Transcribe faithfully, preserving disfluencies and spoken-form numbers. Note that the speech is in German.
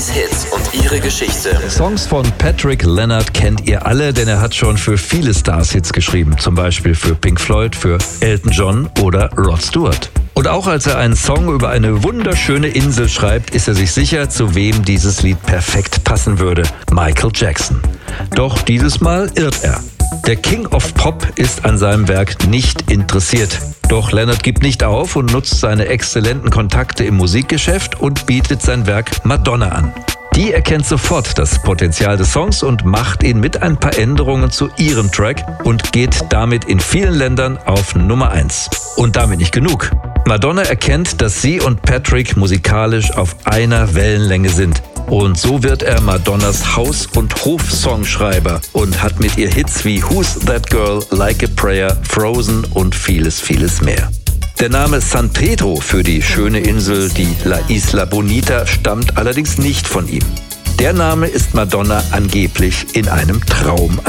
Sandys Hits und ihre Geschichte. Songs von Patrick Leonard kennt ihr alle, denn er hat schon für viele Stars Hits geschrieben. Zum Beispiel für Pink Floyd, für Elton John oder Rod Stewart. Und auch als er einen Song über eine wunderschöne Insel schreibt, ist er sich sicher, zu wem dieses Lied perfekt passen würde. Michael Jackson. Doch dieses Mal irrt er. Der King of Pop ist an seinem Werk nicht interessiert. Doch Leonard gibt nicht auf und nutzt seine exzellenten Kontakte im Musikgeschäft und bietet sein Werk Madonna an. Die erkennt sofort das Potenzial des Songs und macht ihn mit ein paar Änderungen zu ihrem Track und geht damit in vielen Ländern auf Nummer eins. Und damit nicht genug. Madonna erkennt, dass sie und Patrick musikalisch auf einer Wellenlänge sind. Und so wird er Madonnas Haus- und Hof-Songschreiber und hat mit ihr Hits wie Who's That Girl, Like a Prayer, Frozen und vieles, vieles mehr. Der Name San Pedro für die schöne Insel, die La Isla Bonita, stammt allerdings nicht von ihm. Der Name ist Madonna angeblich in einem Traum